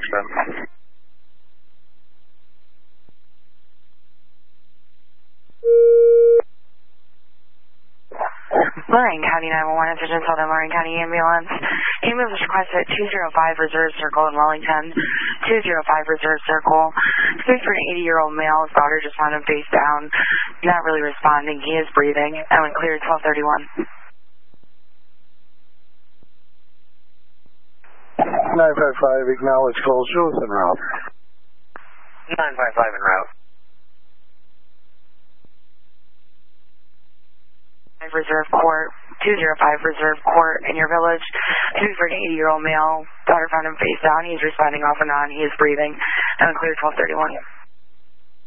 Foxtrot. Lorraine County 911, attention Southern Lorraine County Ambulance. Ambulance requested 205 Reserve Circle in Wellington. 205 Reserve Circle. Speak for an 80-year-old male. His daughter just found him face down. Not really responding. He is breathing. And when cleared, 1231. 955, acknowledge call. Show us en route. 955 en route. Reserve Court, 205 Reserve Court in your village. Speak for an 80-year-old male. Daughter found him face down. He's responding off and on. He is breathing. And when cleared, 1231.